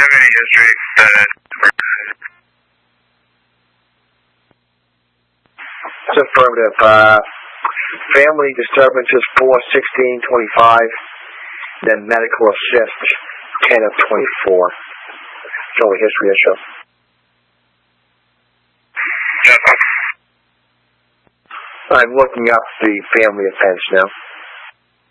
have any history? It's affirmative. Family disturbances 4/16/25. Then medical assist 10/24. Show a history issue. Yep. I'm looking up the family offense now.